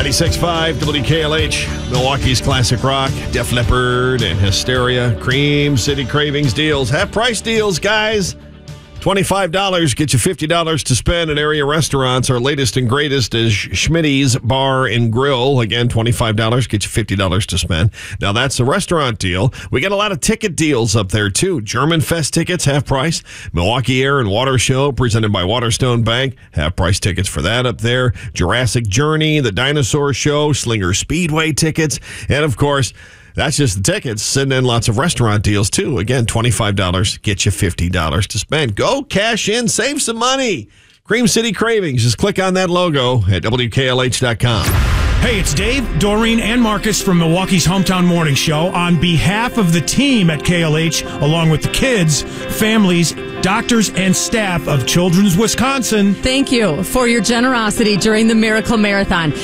96.5 WKLH, Milwaukee's classic rock, Def Leppard and Hysteria, Cream City Cravings deals, half price deals, guys. $25 get you $50 to spend at area restaurants. Our latest and greatest is Schmitty's Bar and Grill. Again, $25 get you $50 to spend. Now, that's a restaurant deal. We got a lot of ticket deals up there, too. German Fest tickets, half price. Milwaukee Air and Water Show, presented by Waterstone Bank. Half price tickets for that up there. Jurassic Journey, the Dinosaur Show, Slinger Speedway tickets. And, of course, that's just the tickets. Send in lots of restaurant deals, too. Again, $25 get you $50 to spend. Go cash in, save some money. Cream City Cravings. Just click on that logo at WKLH.com. Hey, it's Dave, Doreen, and Marcus from Milwaukee's Hometown Morning Show. On behalf of the team at KLH, along with the kids, families, doctors, and staff of Children's Wisconsin, thank you for your generosity during the Miracle Marathon.